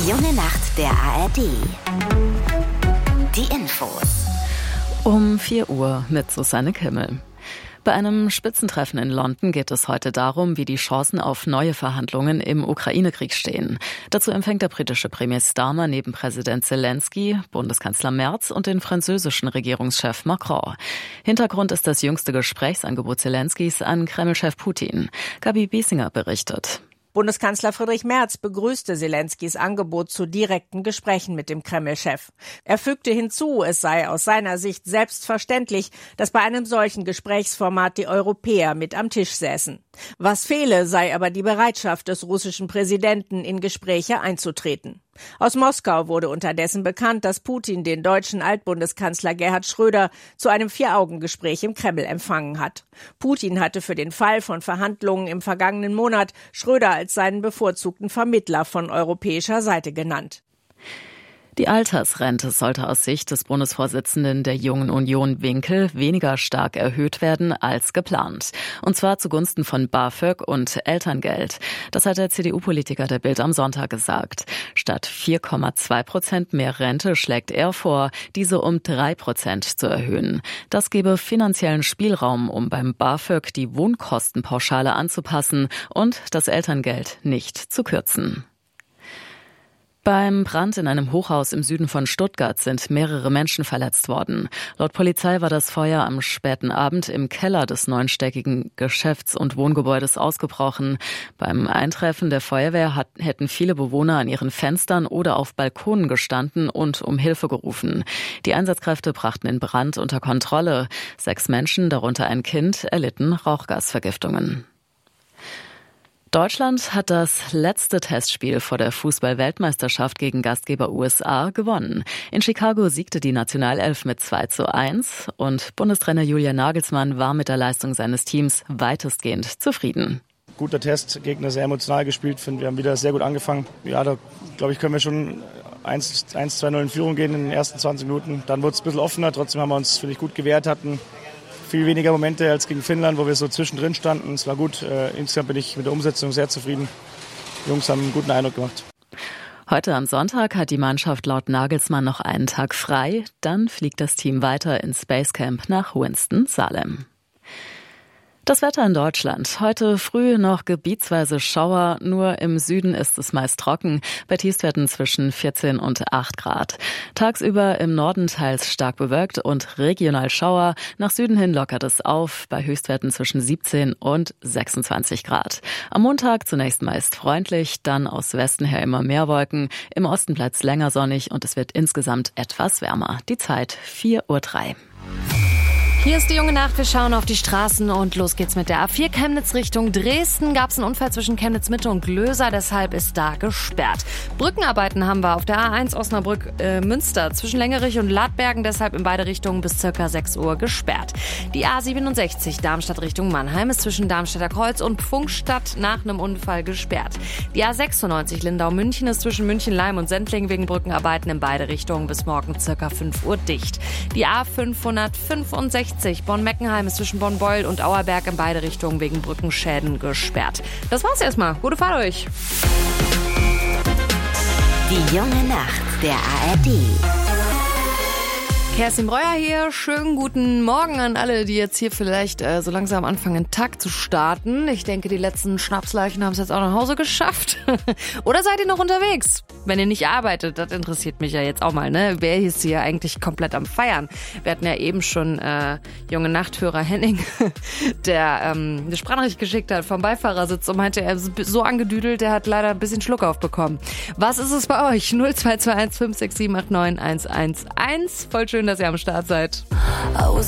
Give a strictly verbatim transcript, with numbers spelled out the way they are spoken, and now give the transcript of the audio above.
junge Nacht der A R D. Die Infos. Um vier Uhr mit Susanne Kimmel. Bei einem Spitzentreffen in London geht es heute darum, wie die Chancen auf neue Verhandlungen im Ukraine-Krieg stehen. Dazu empfängt der britische Premier Starmer neben Präsident Zelensky, Bundeskanzler Merz und den französischen Regierungschef Macron. Hintergrund ist das jüngste Gesprächsangebot Zelenskys an Kreml-Chef Putin. Gabi Biesinger berichtet. Bundeskanzler Friedrich Merz begrüßte Zelenskys Angebot zu direkten Gesprächen mit dem Kreml-Chef. Er fügte hinzu, es sei aus seiner Sicht selbstverständlich, dass bei einem solchen Gesprächsformat die Europäer mit am Tisch säßen. Was fehle, sei aber die Bereitschaft des russischen Präsidenten, in Gespräche einzutreten. Aus Moskau wurde unterdessen bekannt, dass Putin den deutschen Altbundeskanzler Gerhard Schröder zu einem Vier-Augen-Gespräch im Kreml empfangen hat. Putin hatte für den Fall von Verhandlungen im vergangenen Monat Schröder als seinen bevorzugten Vermittler von europäischer Seite genannt. Die Altersrente sollte aus Sicht des Bundesvorsitzenden der Jungen Union Winkel weniger stark erhöht werden als geplant. Und zwar zugunsten von BAföG und Elterngeld. Das hat der C D U-Politiker der Bild am Sonntag gesagt. Statt vier Komma zwei Prozent mehr Rente schlägt er vor, diese um drei Prozent zu erhöhen. Das gebe finanziellen Spielraum, um beim BAföG die Wohnkostenpauschale anzupassen und das Elterngeld nicht zu kürzen. Beim Brand in einem Hochhaus im Süden von Stuttgart sind mehrere Menschen verletzt worden. Laut Polizei war das Feuer am späten Abend im Keller des neunstöckigen Geschäfts- und Wohngebäudes ausgebrochen. Beim Eintreffen der Feuerwehr hat, hätten viele Bewohner an ihren Fenstern oder auf Balkonen gestanden und um Hilfe gerufen. Die Einsatzkräfte brachten den Brand unter Kontrolle. Sechs Menschen, darunter ein Kind, erlitten Rauchgasvergiftungen. Deutschland hat das letzte Testspiel vor der Fußball-Weltmeisterschaft gegen Gastgeber U S A gewonnen. In Chicago siegte die Nationalelf mit zwei zu eins und Bundestrainer Julian Nagelsmann war mit der Leistung seines Teams weitestgehend zufrieden. Guter Test, Gegner sehr emotional gespielt, finde wir haben wieder sehr gut angefangen. Ja, da glaube ich, können wir schon eins zwei null in Führung gehen in den ersten zwanzig Minuten. Dann wurde es ein bisschen offener, trotzdem haben wir uns, finde ich, gut gewehrt, hatten viel weniger Momente als gegen Finnland, wo wir so zwischendrin standen. Es war gut. Äh, insgesamt bin ich mit der Umsetzung sehr zufrieden. Die Jungs haben einen guten Eindruck gemacht. Heute am Sonntag hat die Mannschaft laut Nagelsmann noch einen Tag frei. Dann fliegt das Team weiter ins Spacecamp nach Winston-Salem. Das Wetter in Deutschland. Heute früh noch gebietsweise Schauer, nur im Süden ist es meist trocken, bei Tiefstwerten zwischen vierzehn und acht Grad. Tagsüber im Norden teils stark bewölkt und regional Schauer, nach Süden hin lockert es auf, bei Höchstwerten zwischen siebzehn und sechsundzwanzig Grad. Am Montag zunächst meist freundlich, dann aus Westen her immer mehr Wolken, im Osten bleibt es länger sonnig und es wird insgesamt etwas wärmer. Die Zeit vier Uhr drei. Hier ist die junge Nacht, wir schauen auf die Straßen und los geht's mit der A vier Chemnitz Richtung Dresden. Gab es einen Unfall zwischen Chemnitz Mitte und Glöser, deshalb ist da gesperrt. Brückenarbeiten haben wir auf der A eins Osnabrück äh, Münster zwischen Längerich und Ladbergen, deshalb in beide Richtungen bis circa sechs Uhr gesperrt. Die A siebenundsechzig Darmstadt Richtung Mannheim ist zwischen Darmstädter Kreuz und Pfungstadt nach einem Unfall gesperrt. Die A sechsundneunzig Lindau-München ist zwischen München-Leim und Sendling wegen Brückenarbeiten in beide Richtungen bis morgen circa fünf Uhr dicht. Die A fünfhundertfünfundsechzig Bonn-Meckenheim ist zwischen Bonn-Beuel und Auerberg in beide Richtungen wegen Brückenschäden gesperrt. Das war's erstmal. Gute Fahrt euch. Die junge Nacht der A R D. Kerstin Breuer hier. Schönen guten Morgen an alle, die jetzt hier vielleicht äh, so langsam anfangen, den Tag zu starten. Ich denke, die letzten Schnapsleichen haben es jetzt auch nach Hause geschafft. Oder seid ihr noch unterwegs? Wenn ihr nicht arbeitet, das interessiert mich ja jetzt auch mal, ne? Wer ist hier eigentlich komplett am Feiern? Wir hatten ja eben schon äh, junge Nachthörer Henning, der ähm, eine Sprachnachricht geschickt hat vom Beifahrersitz und meinte, er ist so angedüdelt, der hat leider ein bisschen Schluck aufbekommen. Was ist es bei euch? null zwei zwei eins fünf sechs sieben acht neun eins eins eins. Voll schön, dass ihr am Start seid.